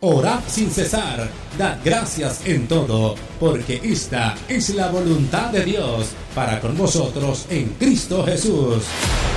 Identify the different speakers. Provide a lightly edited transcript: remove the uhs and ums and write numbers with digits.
Speaker 1: Orad sin cesar, dad gracias en todo, porque esta es la voluntad de Dios para con vosotros en Cristo Jesús.